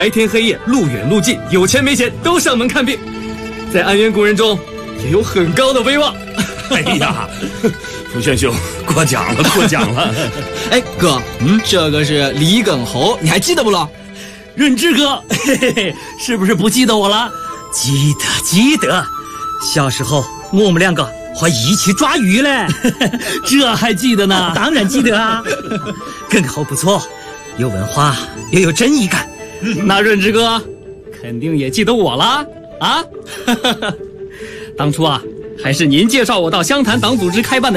白天黑夜，路远路近，有钱没钱都上门看病，在安源国人中也有很高的威望。 哎呀，福炫兄，过奖了，过奖了。 哎，哥，这个是李耿侯，你还记得不咯？ 润之哥，嘿嘿嘿，是不是不记得我了？记得，小时候我们两个还一起抓鱼嘞，这还记得呢？当然记得啊。耿侯不错，有文化又有正义感。 那润之哥肯定也记得我了啊！当初啊，还是您介绍我到湘潭党组织开办的